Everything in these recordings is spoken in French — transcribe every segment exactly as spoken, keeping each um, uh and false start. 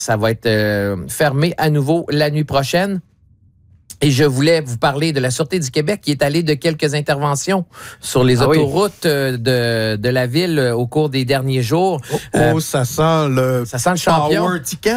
Ça va être euh, fermé à nouveau la nuit prochaine. Et je voulais vous parler de la Sûreté du Québec qui est allée de quelques interventions sur les ah autoroutes oui. de, de la ville au cours des derniers jours. Oh, oh euh, ça sent le, ça sent le champion. Power ticket.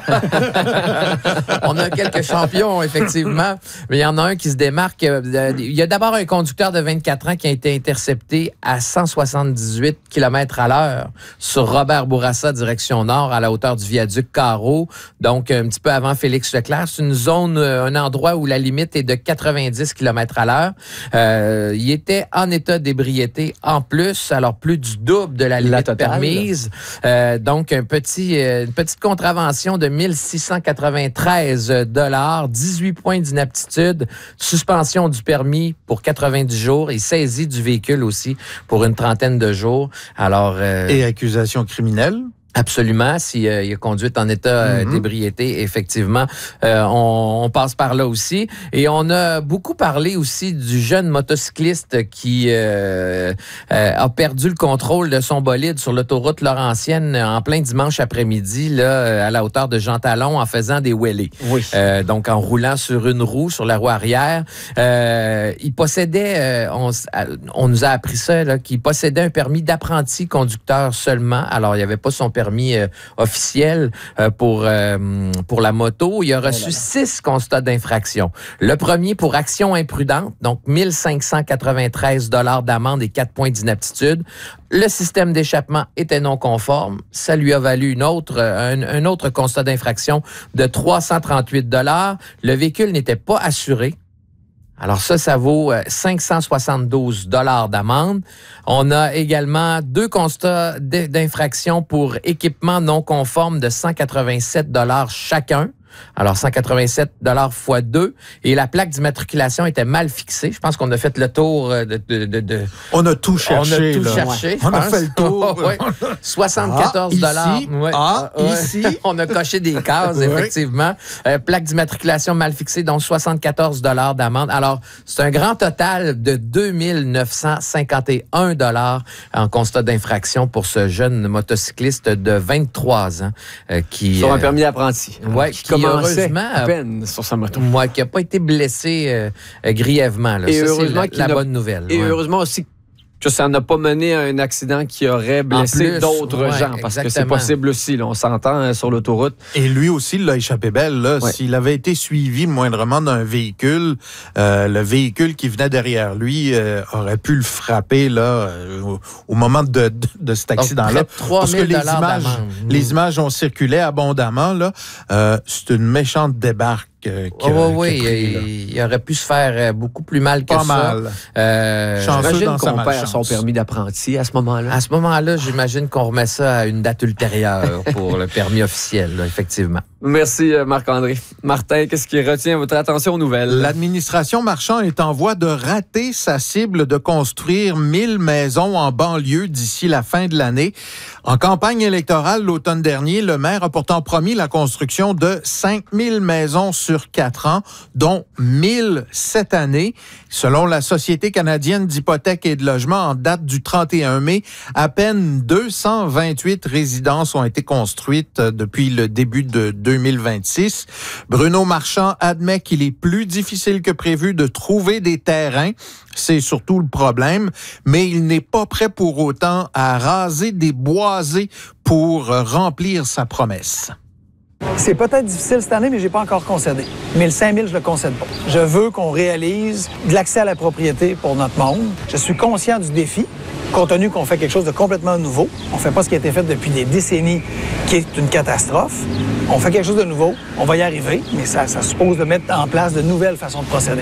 On a quelques champions, effectivement. Mais il y en a un qui se démarque. Il y a d'abord un conducteur de vingt-quatre ans qui a été intercepté à cent soixante-dix-huit kilomètres à l'heure sur Robert Bourassa, direction nord, à la hauteur du viaduc Carreau. Donc, un petit peu avant Félix Leclerc. C'est une zone, un endroit où la limite est de quatre-vingt-dix kilomètres à l'heure. Euh, il était en état d'ébriété en plus, alors plus du double de la limite la permise. Euh, donc, un petit, une petite contravention de mille six cent quatre-vingt-treize dollars, dix-huit points d'inaptitude, suspension du permis pour quatre-vingt-dix jours et saisie du véhicule aussi pour une trentaine de jours. Alors, euh, et accusation criminelle? Absolument, s'il euh, a conduite en état euh, mm-hmm. d'ébriété, effectivement, euh, on, on passe par là aussi. Et on a beaucoup parlé aussi du jeune motocycliste qui euh, euh, a perdu le contrôle de son bolide sur l'autoroute Laurentienne en plein dimanche après-midi, là, à la hauteur de Jean Talon, en faisant des wheelies. Oui. Euh, donc, en roulant sur une roue, sur la roue arrière. Euh, il possédait, euh, on, on nous a appris ça, là, qu'il possédait un permis d'apprenti conducteur seulement. Alors, il n'y avait pas son permis permis euh, officiel euh, pour, euh, pour la moto. Il a reçu six constats d'infraction. Le premier pour action imprudente, donc mille cinq cent quatre-vingt-treize dollars d'amende et quatre points d'inaptitude. Le système d'échappement était non conforme. Ça lui a valu une autre, un, un autre constat d'infraction de trois cent trente-huit dollars. Le véhicule n'était pas assuré. Alors ça, ça vaut cinq cent soixante-douze dollars d'amende. On a également deux constats d'infraction pour équipement non conforme de cent quatre-vingt-sept dollars chacun. Alors, cent quatre-vingt-sept dollars fois deux. Et la plaque d'immatriculation était mal fixée. Je pense qu'on a fait le tour de... de, de, de... On a tout cherché. On a tout là. cherché, ouais. On a fait le tour. ouais. soixante-quatorze dollars. Ah, ici. Ouais. Ah, ouais. ici. On a coché des cases, ouais. effectivement. Euh, plaque d'immatriculation mal fixée, donc soixante-quatorze dollars d'amende. Alors, c'est un grand total de deux mille neuf cent cinquante et un dollars en constat d'infraction pour ce jeune motocycliste de vingt-trois ans euh, qui... Sur un permis d'apprenti. Ouais, qui, qui heureusement, à peine sur sa moto. Moi, qui n'a pas été blessé euh, euh, grièvement. Là. Et ça, heureusement c'est la, la bonne nouvelle. Et ouais. heureusement aussi que ça n'a pas mené à un accident qui aurait blessé d'autres ouais, gens. Parce exactement. que c'est possible aussi. Là, on s'entend hein, sur l'autoroute. Et lui aussi, il l'a échappé belle. Là. Ouais. S'il avait été suivi moindrement d'un véhicule, euh, le véhicule qui venait derrière lui euh, aurait pu le frapper là, euh, au, au moment de, de, de cet accident-là. Parce que les images, les images ont circulé abondamment. Là. Euh, c'est une méchante débarque. Euh, oh, oh, oui, il, il aurait pu se faire beaucoup plus mal que Pas ça. mal. Euh, j'imagine qu'on perd son permis d'apprenti à ce moment-là. À ce moment-là, j'imagine qu'on remet ça à une date ultérieure pour le permis officiel, là, effectivement. Merci, Marc-André. Martin, qu'est-ce qui retient votre attention aux nouvelles? L'administration Marchand est en voie de rater sa cible de construire mille maisons en banlieue d'ici la fin de l'année. En campagne électorale l'automne dernier, le maire a pourtant promis la construction de cinq mille maisons sur quatre ans, dont mille cette année. Selon la Société canadienne d'hypothèques et de logement, en date du trente et un mai, à peine deux cent vingt-huit résidences ont été construites depuis le début de deux mille vingt-six. Bruno Marchand admet qu'il est plus difficile que prévu de trouver des terrains. C'est surtout le problème, mais il n'est pas prêt pour autant à raser des boisés pour remplir sa promesse. C'est peut-être difficile cette année, mais j'ai pas encore concédé. Mais le cinq mille, je le concède pas. Je veux qu'on réalise de l'accès à la propriété pour notre monde. Je suis conscient du défi, compte tenu qu'on fait quelque chose de complètement nouveau. On fait pas ce qui a été fait depuis des décennies, qui est une catastrophe. On fait quelque chose de nouveau. On va y arriver, mais ça, ça suppose de mettre en place de nouvelles façons de procéder.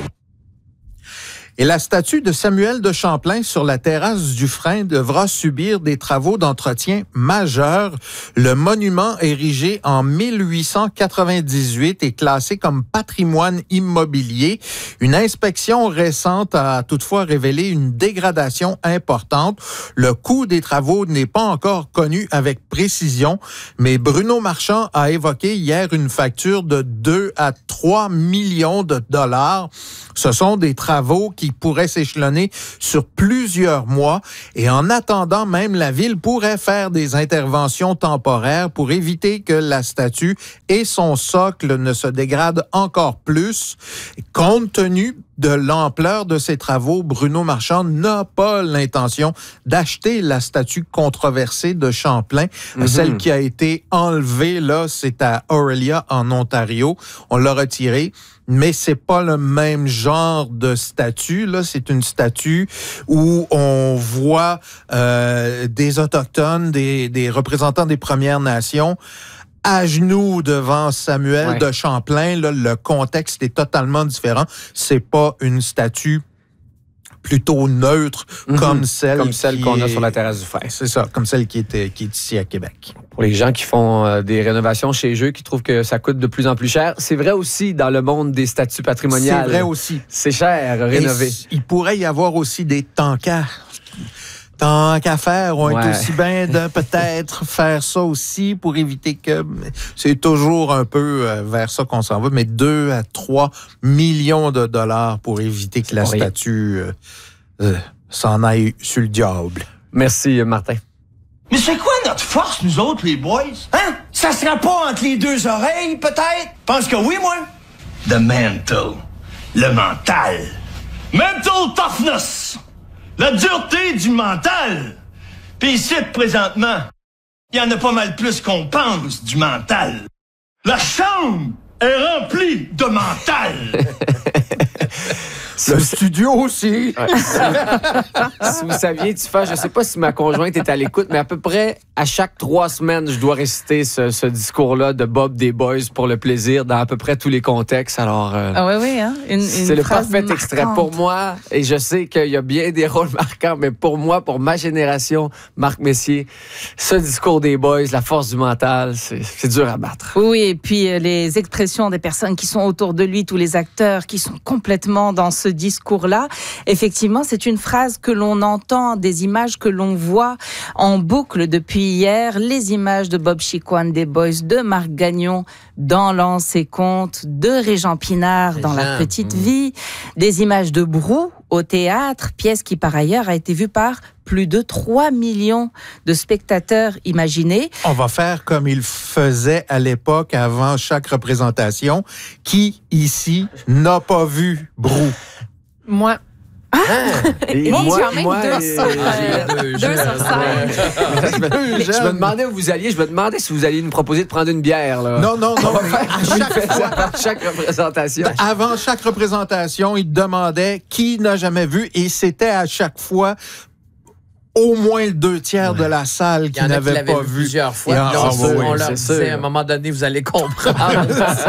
Et la statue de Samuel de Champlain sur la terrasse du Frein devra subir des travaux d'entretien majeurs. Le monument érigé en mille huit cent quatre-vingt-dix-huit est classé comme patrimoine immobilier. Une inspection récente a toutefois révélé une dégradation importante. Le coût des travaux n'est pas encore connu avec précision, mais Bruno Marchand a évoqué hier une facture de deux à trois millions de dollars. Ce sont des travaux qui qui pourrait s'échelonner sur plusieurs mois. Et en attendant, même la ville pourrait faire des interventions temporaires pour éviter que la statue et son socle ne se dégradent encore plus. Compte tenu de l'ampleur de ces travaux, Bruno Marchand n'a pas l'intention d'acheter la statue controversée de Champlain. Mm-hmm. Celle qui a été enlevée, là, c'est à Orillia, en Ontario. On l'a retirée. Mais c'est pas le même genre de statue. Là, c'est une statue où on voit euh, des Autochtones, des, des représentants des Premières Nations à genoux devant Samuel ouais. de Champlain. Là, le contexte est totalement différent. C'est pas une statue plutôt neutre mm-hmm. comme celle comme celle qu'on est... a sur la terrasse du Frère. C'est ça, comme celle qui est, qui est ici à Québec. Pour les gens qui font euh, des rénovations chez eux, qui trouvent que ça coûte de plus en plus cher, c'est vrai aussi dans le monde des statues patrimoniales. C'est vrai aussi. C'est cher, rénover. Et il pourrait y avoir aussi des tankers. Tant qu'à faire, on ouais. est aussi bien de peut-être faire ça aussi pour éviter que... C'est toujours un peu vers ça qu'on s'en va, mais deux à trois millions de dollars pour éviter que la statue euh, euh, s'en aille sur le diable. Merci, Martin. Mais c'est quoi notre force, nous autres, les boys? Hein? Ça sera pas entre les deux oreilles, peut-être? Pense que oui, moi? The mental. Le mental. Mental toughness. La dureté du mental. Puis ici, présentement, il y en a pas mal plus qu'on pense du mental. La chambre est remplie de mental. Le studio aussi. Ouais. Si vous saviez, tu fais, je sais pas si ma conjointe est à l'écoute, mais à peu près à chaque trois semaines, je dois réciter ce, ce discours-là de Bob des Boys pour le plaisir dans à peu près tous les contextes. Alors, euh, ah oui, oui, hein? une, une c'est le parfait marquante. extrait pour moi. Et je sais qu'il y a bien des rôles marquants, mais pour moi, pour ma génération, Marc Messier, ce discours des Boys, la force du mental, c'est, c'est dur à battre. Oui, et puis euh, les expressions des personnes qui sont autour de lui, tous les acteurs qui sont complètement dans ce discours-là. Effectivement, c'est une phrase que l'on entend, des images que l'on voit en boucle depuis hier. Les images de Bob Chiquan des Boys, de Marc Gagnon dans Lance et Conte, de Régent Pinard dans La Petite Vie, des images de Brou au théâtre, pièce qui par ailleurs a été vue par plus de trois millions de spectateurs, imaginez. On va faire comme il faisait à l'époque avant chaque représentation. Qui, ici, n'a pas vu Brou? Moi. Ah, et moi, moi, quand même moi, deux sur deux sur cinq. Je me demandais où vous alliez. Je me demandais si vous alliez nous proposer de prendre une bière. Là. Non, non, non. À chaque fois, à chaque représentation. Avant chaque représentation, il demandait qui n'a jamais vu et c'était à chaque fois au moins le deux tiers ouais. de la salle qui n'avait pas vu plusieurs fois. Ah, on, ah, oui, on oui, leur disait sûr. À un moment donné, vous allez comprendre.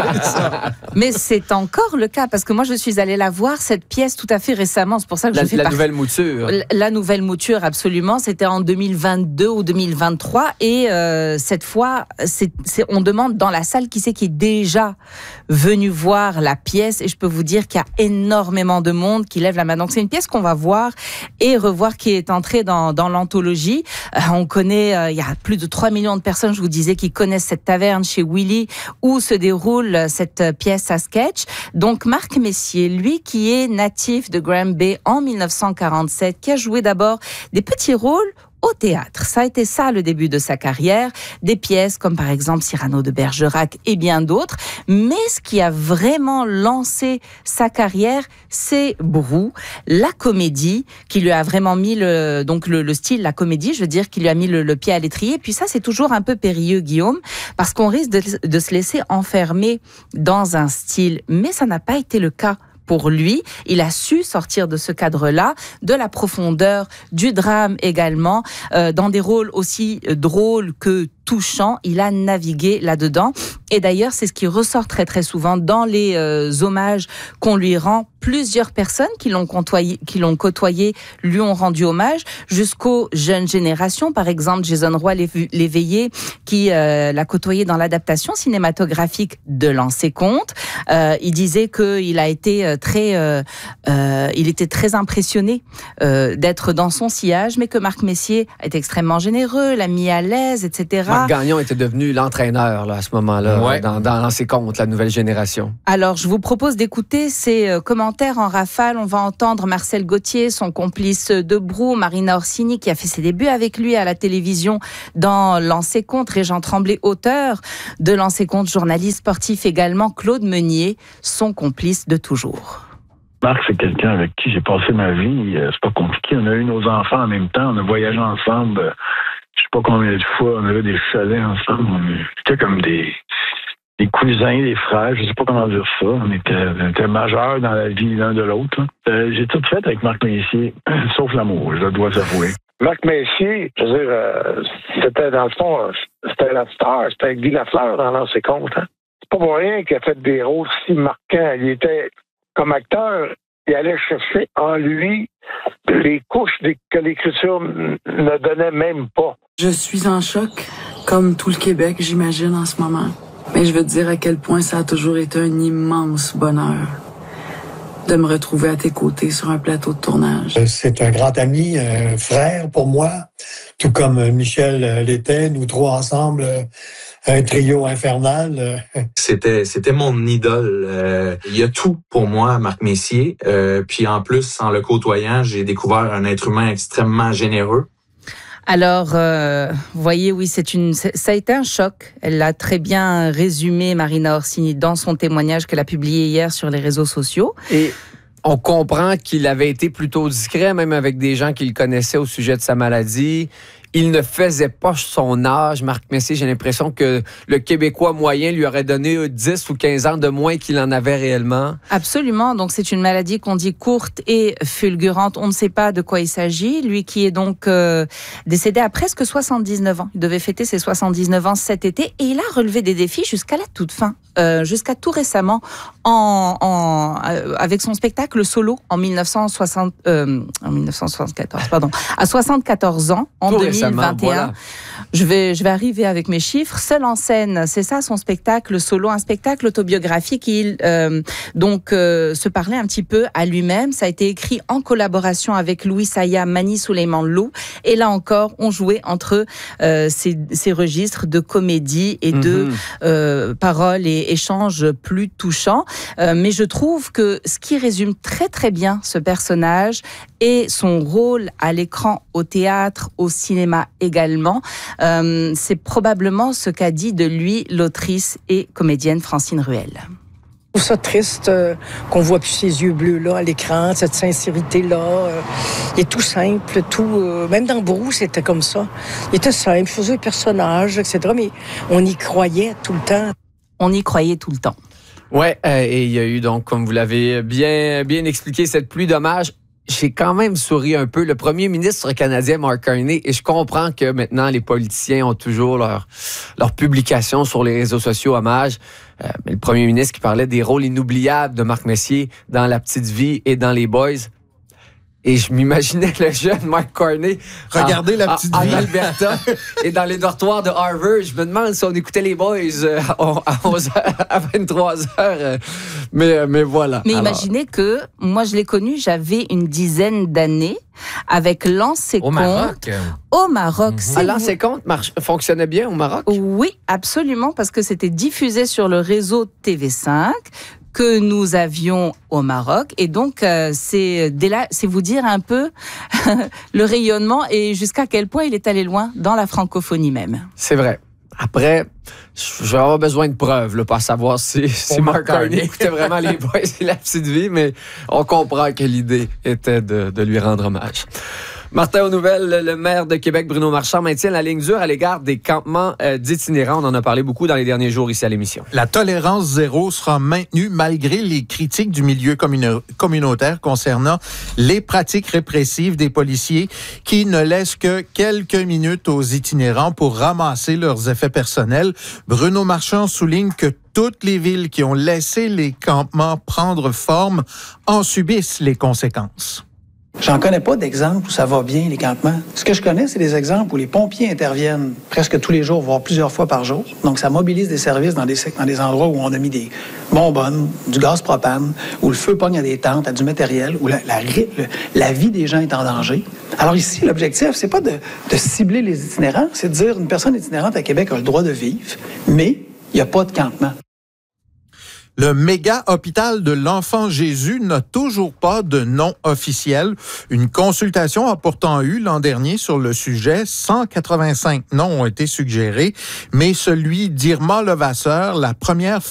Mais c'est encore le cas parce que moi, je suis allée la voir cette pièce tout à fait récemment. C'est pour ça que la, je fais la par... nouvelle mouture. La, la nouvelle mouture, absolument. C'était en deux mille vingt-deux ou deux mille vingt-trois et euh, cette fois, c'est, c'est, on demande dans la salle qui c'est qui est déjà venu voir la pièce et je peux vous dire qu'il y a énormément de monde qui lève la main. Donc c'est une pièce qu'on va voir et revoir qui est entrée dans dans l'anthologie. Euh, on connaît, euh, il y a plus de trois millions de personnes, je vous disais, qui connaissent cette taverne chez Willy où se déroule cette pièce à sketch. Donc Marc Messier, lui qui est natif de Graham Bay en dix-neuf cent quarante-sept, qui a joué d'abord des petits rôles au théâtre. Ça a été ça le début de sa carrière, des pièces comme par exemple Cyrano de Bergerac et bien d'autres. Mais ce qui a vraiment lancé sa carrière, c'est Brou, la comédie, qui lui a vraiment mis le, donc le, le style, la comédie, je veux dire, qui lui a mis le, le pied à l'étrier. Puis ça, c'est toujours un peu périlleux, Guillaume, parce qu'on risque de, de se laisser enfermer dans un style. Mais ça n'a pas été le cas pour lui. Il a su sortir de ce cadre-là, de la profondeur, du drame également, euh, dans des rôles aussi drôles que touchants. Il a navigué là-dedans. Et d'ailleurs, c'est ce qui ressort très très souvent dans les euh, hommages qu'on lui rend. Plusieurs personnes qui l'ont côtoyé, qui l'ont côtoyé lui ont rendu hommage, jusqu'aux jeunes générations. Par exemple, Jason Roy Léveillé, qui euh, l'a côtoyé dans l'adaptation cinématographique de Lance et Conte. Euh, il disait qu'il a été très, euh, euh, il était très impressionné euh, d'être dans son sillage, mais que Marc Messier est extrêmement généreux, l'a mis à l'aise, et cetera. Marc Gagnon était devenu l'entraîneur là, à ce moment-là, ouais. dans, dans Lance et Conte, la nouvelle génération. Alors, je vous propose d'écouter ces commentaires commentaires en rafale. On va entendre Marcel Gauthier, son complice de Brou, Marina Orsini, qui a fait ses débuts avec lui à la télévision dans Lancer Compte, Régent Tremblay, auteur de Lancer Compte, journaliste sportif également, Claude Meunier, son complice de toujours. Marc, c'est quelqu'un avec qui j'ai passé ma vie. C'est pas compliqué. On a eu nos enfants en même temps. On a voyagé ensemble. Je sais pas combien de fois. On avait des chalets ensemble. C'était comme des... des cousins, des frères, je sais pas comment dire ça. On était, on était majeurs dans la vie l'un de l'autre. Euh, j'ai tout fait avec Marc Messier, sauf l'amour, je dois avouer. Marc Messier, je veux dire, euh, c'était dans le fond, c'était la star, c'était Guy Lafleur dans Lancer Compte. Hein? C'est pas pour rien qu'il a fait des rôles si marquants. Il était, comme acteur, il allait chercher en lui les couches que l'écriture ne donnait même pas. Je suis en choc, comme tout le Québec, j'imagine, en ce moment. Mais je veux te dire à quel point ça a toujours été un immense bonheur de me retrouver à tes côtés sur un plateau de tournage. C'est un grand ami, un frère pour moi, tout comme Michel l'était, nous trois ensemble, un trio infernal. C'était c'était mon idole. Euh, il y a tout pour moi, Marc Messier. Euh, puis en plus, en le côtoyant, j'ai découvert un être humain extrêmement généreux. Alors, euh, vous voyez, oui, c'est une, ça a été un choc. Elle l'a très bien résumé, Marina Orsini, dans son témoignage qu'elle a publié hier sur les réseaux sociaux. Et on comprend qu'il avait été plutôt discret, même avec des gens qu'il connaissait au sujet de sa maladie. Il ne faisait pas son âge, Marc Messier. J'ai l'impression que le Québécois moyen lui aurait donné dix ou quinze ans de moins qu'il en avait réellement. Absolument. Donc, c'est une maladie qu'on dit courte et fulgurante. On ne sait pas de quoi il s'agit. Lui qui est donc euh, décédé à presque soixante-dix-neuf ans. Il devait fêter ses soixante-dix-neuf ans cet été et il a relevé des défis jusqu'à la toute fin, euh, jusqu'à tout récemment, en, en, euh, avec son spectacle solo en mille neuf cent soixante, euh, en mille neuf cent soixante-quatorze, pardon, à soixante-quatorze ans, en deux mille vingt et un. Voilà. Je vais, je vais arriver avec mes chiffres. Seul en scène, c'est ça son spectacle solo, un spectacle autobiographique. Il euh, donc euh, se parlait un petit peu à lui-même. Ça a été écrit en collaboration avec Louis Saya, Mani Souleymane Lou. Et là encore, on jouait entre euh, ces, ces registres de comédie et de mm-hmm. euh, paroles et échanges plus touchants. Euh, mais je trouve que ce qui résume très très bien ce personnage et son rôle à l'écran, au théâtre, au cinéma également, euh, c'est probablement ce qu'a dit de lui l'autrice et comédienne Francine Ruel. Je trouve ça triste euh, qu'on voit plus ses yeux bleus là à l'écran, cette sincérité-là. Euh, il est tout simple, tout. Euh, même dans Brou, c'était comme ça. Il était simple, il faisait un personnage, et cetera. Mais on y croyait tout le temps. On y croyait tout le temps. Ouais, euh, et il y a eu donc, comme vous l'avez bien bien expliqué, cette pluie d'hommages. J'ai quand même souri un peu. Le premier ministre canadien, Mark Carney, et je comprends que maintenant, les politiciens ont toujours leur, leur publication sur les réseaux sociaux, hommage. Euh, mais le premier ministre qui parlait des rôles inoubliables de Marc Messier dans La Petite Vie et dans Les Boys. Et je m'imaginais le jeune Mark Carney Regardez La Petite en, Vie en Alberta et dans les dortoirs de Harvard. Je me demande si on écoutait Les Boys euh, à onze heures, à vingt-trois heures. Euh, mais, mais voilà. Mais Alors, imaginez que moi, je l'ai connu, j'avais une dizaine d'années avec Lancer Compte. Au Maroc. Au Maroc. Mm-hmm. Ah, Lancer Compte marche, fonctionnait bien au Maroc? Oui, absolument, parce que c'était diffusé sur le réseau T V cinq que nous avions au Maroc. Et donc, euh, c'est, dès là, c'est vous dire un peu le rayonnement et jusqu'à quel point il est allé loin dans la francophonie même. C'est vrai. Après, je vais avoir besoin de preuves là, pour savoir si, si Mark Carney écoutait vraiment Les Boys et La Petite Vie, mais on comprend que l'idée était de, de lui rendre hommage. Martin, aux nouvelles, le maire de Québec, Bruno Marchand, maintient la ligne dure à l'égard des campements euh, d'itinérants. On en a parlé beaucoup dans les derniers jours ici à l'émission. La tolérance zéro sera maintenue malgré les critiques du milieu communo- communautaire concernant les pratiques répressives des policiers qui ne laissent que quelques minutes aux itinérants pour ramasser leurs effets personnels. Bruno Marchand souligne que toutes les villes qui ont laissé les campements prendre forme en subissent les conséquences. J'en connais pas d'exemples où ça va bien, les campements. Ce que je connais, c'est des exemples où les pompiers interviennent presque tous les jours, voire plusieurs fois par jour. Donc, ça mobilise des services dans des, dans des endroits où on a mis des bonbonnes, du gaz propane, où le feu pogne à des tentes, à du matériel, où la, la, la, la vie des gens est en danger. Alors ici, l'objectif, c'est pas de, de cibler les itinérants, c'est de dire une personne itinérante à Québec a le droit de vivre, mais il n'y a pas de campement. Le méga hôpital de l'Enfant Jésus n'a toujours pas de nom officiel. Une consultation a pourtant eu l'an dernier sur le sujet. cent quatre-vingt-cinq noms ont été suggérés, mais celui d'Irma Levasseur, la première